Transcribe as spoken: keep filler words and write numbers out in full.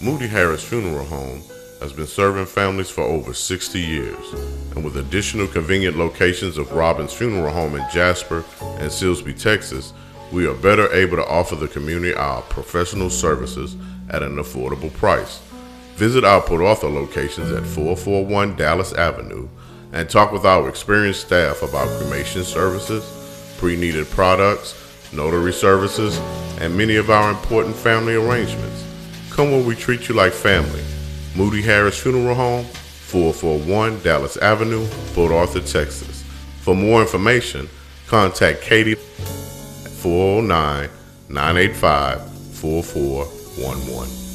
Moody Harris Funeral Home has been serving families for over sixty years, and with additional convenient locations of Robbins Funeral Home in Jasper and Silsbee, Texas, we are better able to offer the community our professional services at an affordable price. Visit our Port Arthur locations at four forty-one Dallas Avenue and talk with our experienced staff about cremation services, pre-needed products, notary services, and many of our important family arrangements. Come where we treat you like family. Moody Harris Funeral Home, four forty-one Dallas Avenue, Port Arthur, Texas. For more information, contact Katie at four oh nine, nine eight five, four four one one.